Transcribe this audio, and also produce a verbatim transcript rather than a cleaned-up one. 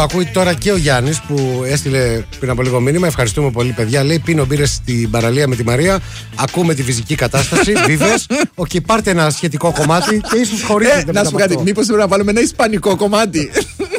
Ακούει τώρα και ο Γιάννης που έστειλε πριν από λίγο μήνυμα. Ευχαριστούμε πολύ, παιδιά. Λέει: πίνω μπύρες στην παραλία με τη Μαρία. Ακούμε τη φυσική κατάσταση. Βίβες. Οκ, πάρτε ένα σχετικό κομμάτι και ίσως χωρίσετε. Ε, να σου πω κάτι. Μήπως πρέπει να βάλουμε ένα ισπανικό κομμάτι.